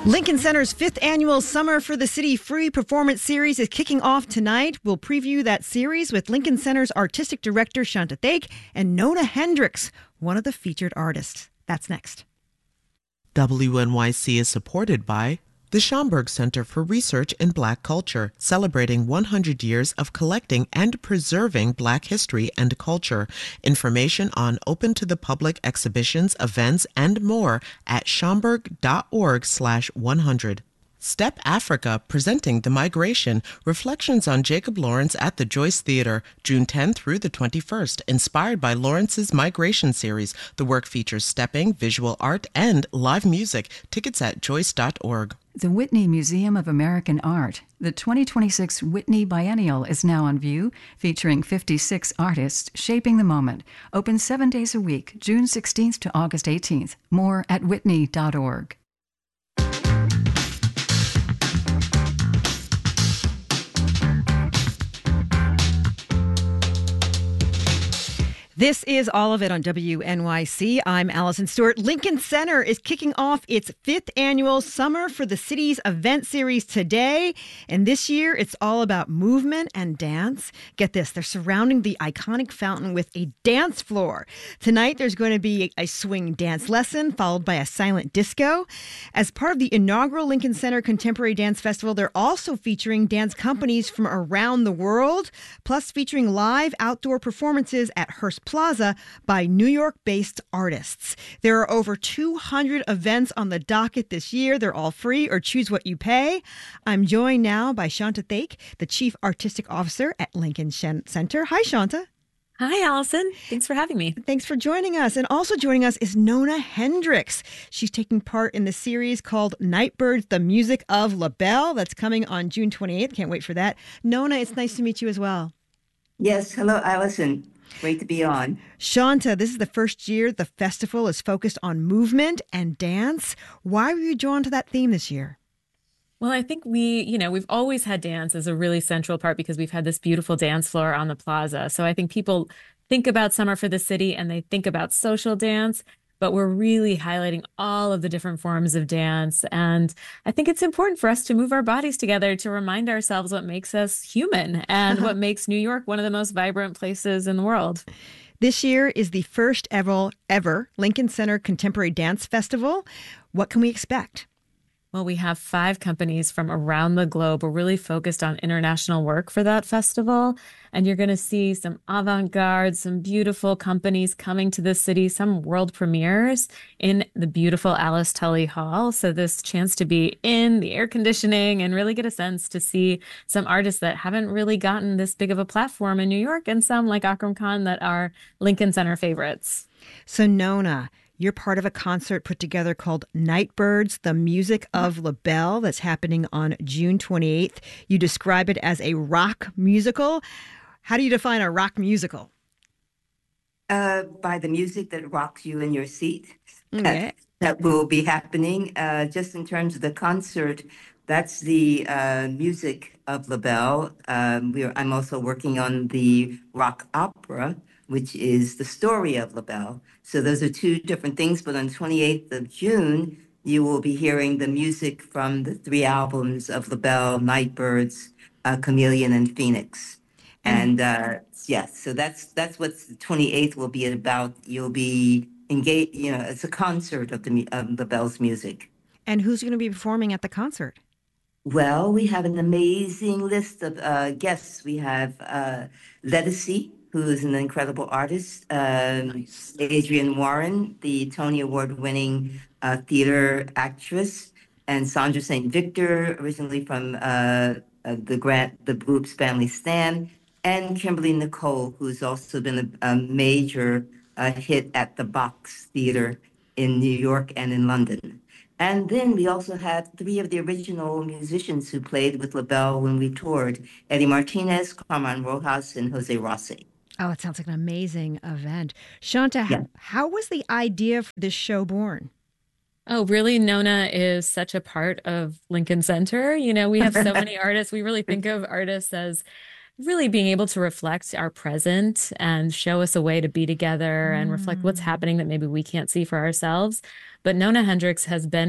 Lincoln Center's 5th annual Summer for the City free performance series is kicking off tonight. We'll preview that series with Lincoln Center's artistic director Shanta Thake and Nona Hendryx, one of the featured artists. That's next. WNYC is supported by the Schomburg Center for Research in Black Culture, celebrating 100 years of collecting and preserving Black history and culture. Information on open-to-the-public exhibitions, events, and more at schomburg.org/100. Step Africa, presenting The Migration, reflections on Jacob Lawrence at the Joyce Theater, June 10th through the 21st, inspired by Lawrence's Migration series. The work features stepping, visual art, and live music. Tickets at joyce.org. The Whitney Museum of American Art. The 2026 Whitney Biennial is now on view, featuring 56 artists shaping the moment. Open 7 days a week, June 16th to August 18th. More at whitney.org. This is All of It on WNYC. I'm Allison Stewart. Lincoln Center is kicking off its 5th annual Summer for the City's event series today. And this year, it's all about movement and dance. Get this, they're surrounding the iconic fountain with a dance floor. Tonight, there's going to be a swing dance lesson followed by a silent disco. As part of the inaugural Lincoln Center Contemporary Dance Festival, they're also featuring dance companies from around the world, plus featuring live outdoor performances at Hearst Plaza by New York-based artists. There are over 200 events on the docket this year. They're all free or choose what you pay. I'm joined now by Shanta Thake, the Chief Artistic Officer at Lincoln Center. Hi, Shanta. Hi, Allison. Thanks for having me. Thanks for joining us. And also joining us is Nona Hendryx. She's taking part in the series called Nightbirds, the Music of LaBelle. That's coming on June 28th. Can't wait for that. Nona, it's nice to meet you as well. Yes. Hello, Allison. Great to be on. Shanta, this is the first year the festival is focused on movement and dance. Why were you drawn to that theme this year? Well, I think we've always had dance as a really central part because we've had this beautiful dance floor on the plaza. So I think people think about Summer for the City and they think about social dance, but we're really highlighting all of the different forms of dance. And I think it's important for us to move our bodies together to remind ourselves what makes us human and what makes New York one of the most vibrant places in the world. This year is the first ever Lincoln Center Contemporary Dance Festival. What can we expect? Well, we have 5 companies from around the globe. We're really focused on international work for that festival. And you're going to see some avant-garde, some beautiful companies coming to the city, some world premieres in the beautiful Alice Tully Hall. So this chance to be in the air conditioning and really get a sense to see some artists that haven't really gotten this big of a platform in New York, and some like Akram Khan that are Lincoln Center favorites. So Nona, you're part of a concert put together called Nightbirds, the Music of LaBelle, that's happening on June 28th. You describe it as a rock musical. How do you define a rock musical? By the music that rocks you in your seat. Okay. That will be happening. Just in terms of the concert, that's the music of LaBelle. I'm also working on the rock opera, which is the story of LaBelle. So those are 2 different things. But on 28th of June, you will be hearing the music from the 3 albums of LaBelle: Nightbirds, Chameleon, and Phoenix. And yes, so that's what the 28th will be about. You'll be engaged. It's a concert of LaBelle's music. And who's going to be performing at the concert? Well, we have an amazing list of guests. We have Ledisi, who is an incredible artist. Nice. Adrienne Warren, the Tony Award-winning theater actress, and Sandra St. Victor, originally from the group's Family Stand, and Kimberly Nicole, who's also been a major hit at the Box Theater in New York and in London. And then we also have 3 of the original musicians who played with LaBelle when we toured: Eddie Martinez, Carmen Rojas, and Jose Rossi. Oh, it sounds like an amazing event. Shanta, Yeah. how was the idea for this show born? Oh, really? Nona is such a part of Lincoln Center. We have so many artists. We really think of artists as really being able to reflect our present and show us a way to be together and reflect what's happening that maybe we can't see for ourselves. But Nona Hendryx has been